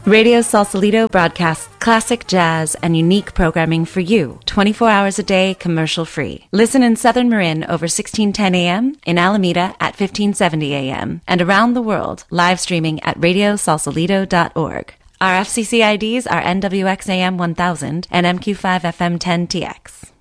Radio Sausalito broadcasts classic jazz and unique programming for you, 24 hours a day, commercial-free. Listen in Southern Marin over 1610 a.m., in Alameda at 1570 a.m., and around the world, live streaming at radiosausalito.org. Our FCC IDs are NWXAM 1000 and MQ5FM 10TX.